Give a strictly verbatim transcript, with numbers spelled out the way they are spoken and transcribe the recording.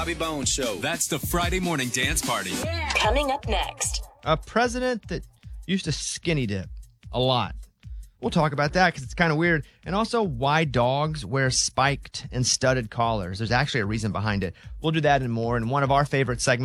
Bobby Bones Show. That's the Friday morning dance party. Coming up next. A president that used to skinny dip a lot. We'll talk about that because it's kind of weird. And also why dogs wear spiked and studded collars. There's actually a reason behind it. We'll do that and more in one of our favorite segments.